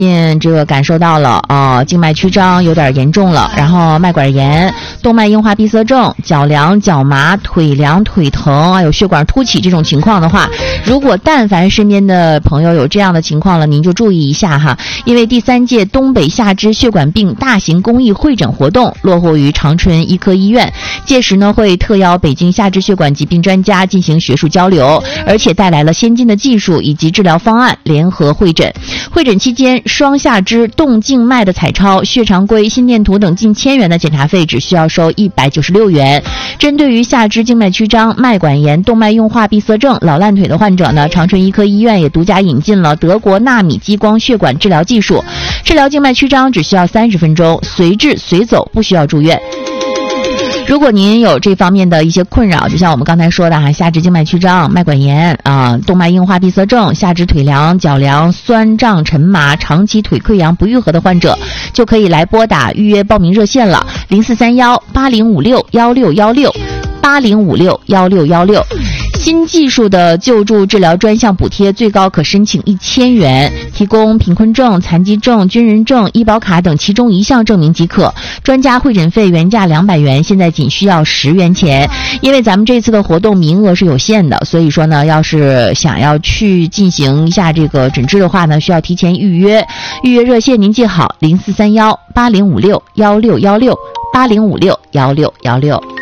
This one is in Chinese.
这个感受到了静脉曲张有点严重了，然后脉管炎、动脉硬化闭塞症、脚凉、脚麻、腿凉、腿疼，还有血管凸起这种情况的话，如果但凡身边的朋友有这样的情况了，您就注意一下哈，因为第3届东北下肢血管病大型公益会诊活动落户于长春医科医院，届时呢会特邀北京下肢血管疾病专家进行学术交流，而且带来了先进的技术以及治疗方案联合会诊。会诊期间，双下肢动静脉的彩超、血常规、心电图等近1000元的检查费只需要收196元。针对于下肢静脉曲张、脉管炎、动脉硬化闭塞症、老烂腿的患者呢，长春医科医院也独家引进了德国纳米激光血管治疗技术，治疗静脉曲张只需要30分钟，随治随走，不需要住院。如果您有这方面的一些困扰，就像我们刚才说的哈，下肢静脉曲张、脉管炎动脉硬化闭塞症、下肢腿凉、脚凉、酸胀沉麻、长期腿溃疡不愈合的患者，就可以来拨打预约报名热线了，0431-8056-1616，8056-1616。新技术的救助治疗专项补贴最高可申请1000元，提供贫困证、残疾证、军人证、医保卡等其中一项证明即可。专家会诊费原价200元，现在仅需要10元钱。因为咱们这次的活动名额是有限的，所以说呢，要是想要去进行一下这个诊治的话呢，需要提前预约。预约热线您记好，0431-8056-1616，8056-1616。